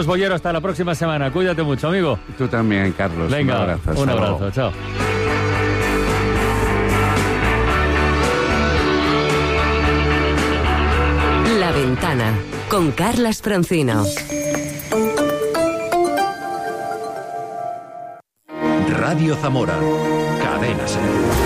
Carlos Bollero, hasta la próxima semana. Cuídate mucho, amigo. Tú también, Carlos. Venga, un abrazo. Chao. La Ventana, con Carlas Francino. Radio Zamora. Cadena SER.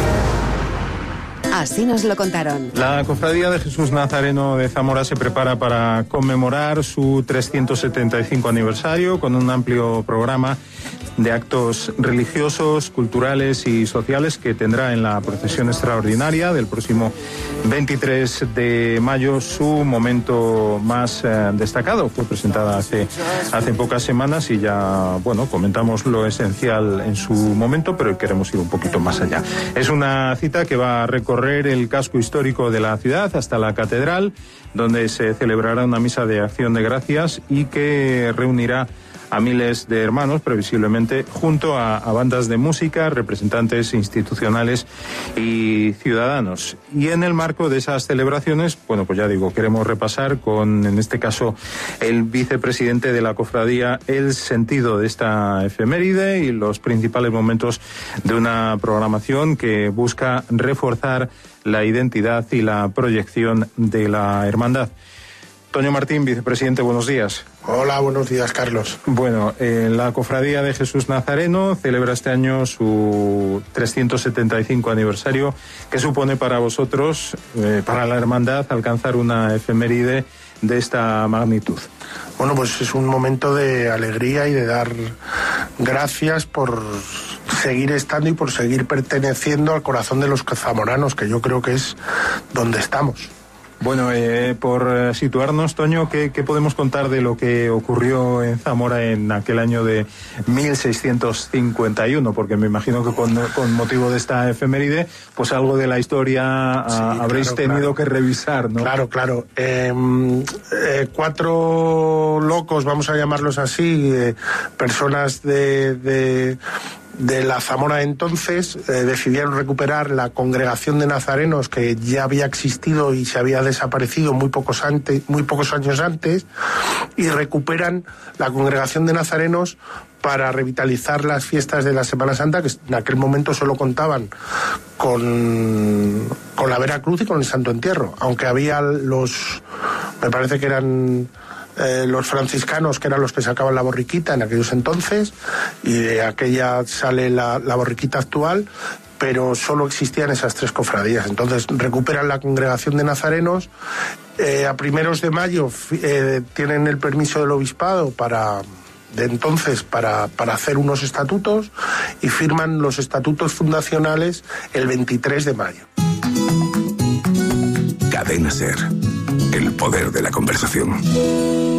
Así nos lo contaron. La Cofradía de Jesús Nazareno de Zamora se prepara para conmemorar su 375 aniversario con un amplio programa de actos religiosos, culturales y sociales que tendrá en la procesión extraordinaria del próximo 23 de mayo su momento más destacado. Fue presentada hace pocas semanas y ya, comentamos lo esencial en su momento, pero queremos ir un poquito más allá. Es una cita que va a recorrer el casco histórico de la ciudad hasta la catedral, donde se celebrará una misa de acción de gracias y que reunirá a miles de hermanos, previsiblemente, junto a bandas de música, representantes institucionales y ciudadanos. Y en el marco de esas celebraciones, pues ya digo, queremos repasar con, en este caso, el vicepresidente de la cofradía, el sentido de esta efeméride y los principales momentos de una programación que busca reforzar la identidad y la proyección de la hermandad. Toño Martín, vicepresidente, buenos días. Hola, buenos días, Carlos. Bueno, la Cofradía de Jesús Nazareno celebra este año su 375 aniversario. ¿Qué supone para vosotros, para la hermandad, alcanzar una efeméride de esta magnitud? Bueno, pues es un momento de alegría y de dar gracias por seguir estando y por seguir perteneciendo al corazón de los zamoranos, que yo creo que es donde estamos. Bueno, por situarnos, Toño, ¿qué podemos contar de lo que ocurrió en Zamora en aquel año de 1651? Porque me imagino que con motivo de esta efeméride, pues algo de la historia habréis tenido que revisar, ¿no? Claro. 4 locos, vamos a llamarlos así, personas de la Zamora entonces, decidieron recuperar la congregación de nazarenos que ya había existido y se había desaparecido muy pocos años antes, y recuperan la congregación de nazarenos para revitalizar las fiestas de la Semana Santa, que en aquel momento solo contaban con la Veracruz y con el Santo Entierro, aunque había me parece que eran los franciscanos, que eran los que sacaban la borriquita en aquellos entonces, y de aquella sale la borriquita actual, pero solo existían esas 3 cofradías. Entonces recuperan la congregación de nazarenos, a primeros de mayo tienen el permiso del obispado para hacer unos estatutos, y firman los estatutos fundacionales el 23 de mayo. Cadena SER. El poder de la conversación.